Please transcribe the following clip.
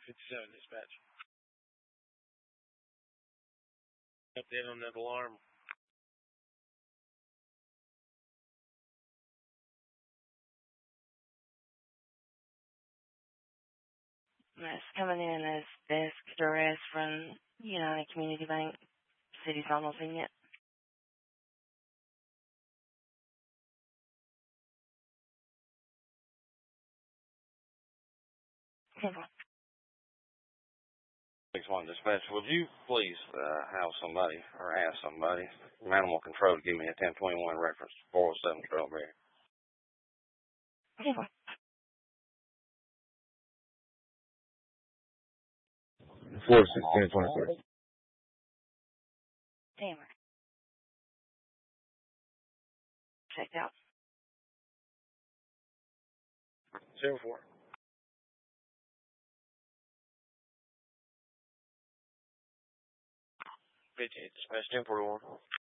57 dispatch. Update on that alarm. That's coming in as desk duress from United Community Bank. City's almost in yet. Simple. 6-1 dispatch, would you please have somebody or ask somebody from Animal Control to give me a 1021 reference to 407 Strawberry? Simple. 416-1024. Tamer. Checked out. 04. 58 dispatch, 1041.